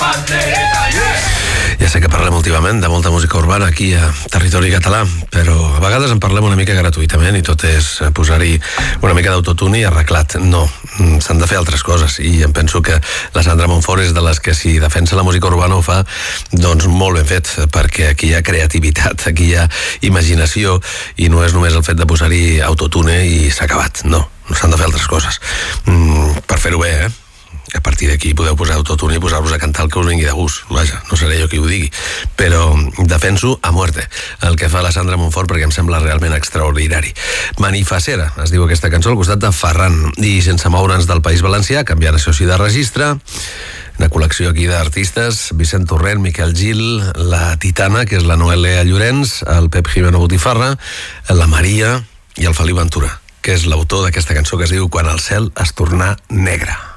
Ja sé que parlem últimament de molta música urbana aquí a Territori Català, però a vegades en parlem una mica gratuïtament i tot és posar-hi una mica d'autotune i arreglat. No, s'han de fer altres coses i em penso que la Sandra Monfort és de les que si defensa la música urbana ho fa doncs molt ben fet, perquè aquí hi ha creativitat, aquí hi ha imaginació i no és només el fet de posar-hi autotune i s'ha acabat. No, s'han de fer altres coses per fer-ho bé, a partir d'aquí podeu posar autotune i posar-vos a cantar el que us vingui de gust. Vaja, no seré jo qui ho digui, però defenso a muerte el que fa la Sandra Monfort perquè em sembla realment extraordinari. Manifacera es diu aquesta cançó, al costat de Ferran, i sense moure'ns del País Valencià, canviant això sí de registre, una col·lecció aquí d'artistes: Vicent Torrent, Miquel Gil, la Titana, que és la Noelia Llorenç, el Pep Jimeno Botifarra, la Maria i el Feliu Ventura, que és l'autor d'aquesta cançó que es diu Quan el cel es tornà negre.